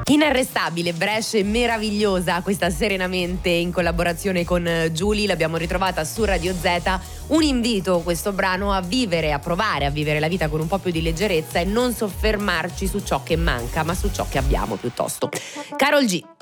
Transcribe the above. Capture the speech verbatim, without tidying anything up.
Inarrestabile, Brescia, meravigliosa questa Serenamente in collaborazione con Giulia, l'abbiamo ritrovata su Radio Z. Un invito, questo brano, a vivere, a provare a vivere la vita con un po' più di leggerezza e non soffermarci su ciò che manca, ma su ciò che abbiamo piuttosto. Karol G.